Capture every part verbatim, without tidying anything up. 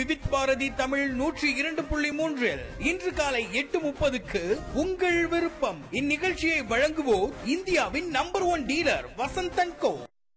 விவித் பாரதி தமிழ் நூற்றி இரண்டு புள்ளி மூன்றில் இன்று காலை எட்டு முப்பதுக்கு உங்கள் விருப்பம். இந்நிகழ்ச்சியை வழங்குவோர் இந்தியாவின் நம்பர் ஒன் டீலர் வசந்தன் கோ.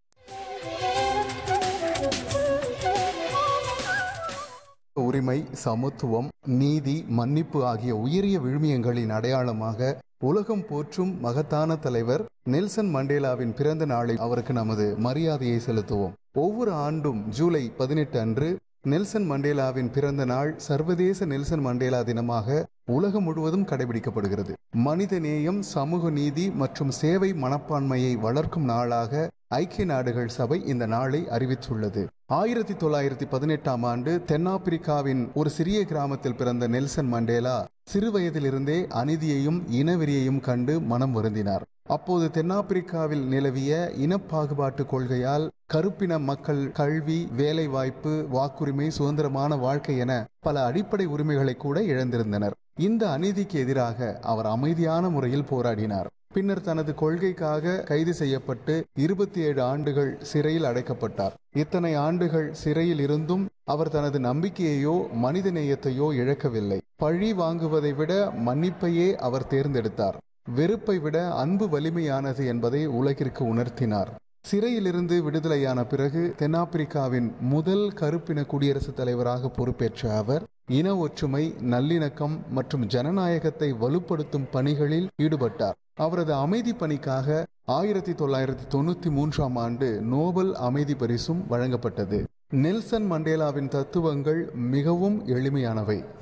உரிமை, சமத்துவம், நீதி, மன்னிப்பு ஆகிய உயரிய விழுமியங்களின் அடையாளமாக உலகம் போற்றும் மகத்தான தலைவர் நெல்சன் மண்டேலாவின் பிறந்த நாளில் அவருக்கு நமது மரியாதையை செலுத்துவோம். ஒவ்வொரு ஆண்டும் ஜூலை பதினெட்டு அன்று நெல்சன் மண்டேலாவின் பிறந்த நாள் சர்வதேச நெல்சன் மண்டேலா தினமாக உலகம் முழுவதும் கடைபிடிக்கப்படுகிறது. மனித நேயம், சமூக நீதி மற்றும் சேவை மனப்பான்மையை வளர்க்கும் நாளாக ஐக்கிய நாடுகள் சபை இந்த நாளை அறிவித்துள்ளது. ஆயிரத்தி தொள்ளாயிரத்தி பதினெட்டாம் ஆண்டு தென்னாப்பிரிக்காவின் ஒரு சிறிய கிராமத்தில் பிறந்த நெல்சன் மண்டேலா சிறு வயதிலிருந்தே அநீதியையும் இனவெறியையும் கண்டு மனம் வருந்தினார். அப்போது தென்னாப்பிரிக்காவில் நிலவிய இனப்பாகுபாட்டு கொள்கையால் கருப்பின மக்கள் கல்வி, வேலை வாய்ப்பு, வாக்குரிமை, சுதந்திரமான வாழ்க்கை என பல அடிப்படை உரிமைகளை கூட இழந்திருந்தனர். இந்த அநீதிக்கு எதிராக அவர் அமைதியான முறையில் போராடினார். பின்னர் தனது கொள்கைக்காக கைது செய்யப்பட்டு இருபத்தி ஏழு ஆண்டுகள் சிறையில் அடைக்கப்பட்டார். இத்தனை ஆண்டுகள் சிறையில் இருந்தும் அவர் தனது நம்பிக்கையையோ மனித நேயத்தையோ இழக்கவில்லை. பழி வாங்குவதை விட மன்னிப்பையே அவர் தேர்ந்தெடுத்தார். வெறுப்பை விட அன்பு வலிமையானது என்பதை உலகிற்கு உணர்த்தினார். சிறையிலிருந்து விடுதலையான பிறகு தென்னாப்பிரிக்காவின் முதல் கருப்பின குடியரசுத் தலைவராக பொறுப்பேற்ற அவர் இன ஒற்றுமை, நல்லிணக்கம் மற்றும் ஜனநாயகத்தை வலுப்படுத்தும் பணிகளில் ஈடுபட்டார். அவரது அமைதி பணிக்காக ஆயிரத்தி தொள்ளாயிரத்தி தொண்ணூத்தி மூன்றாம் ஆண்டு நோபல் அமைதி பரிசும் வழங்கப்பட்டது. நெல்சன் மண்டேலாவின் தத்துவங்கள் மிகவும் எளிமையானவை.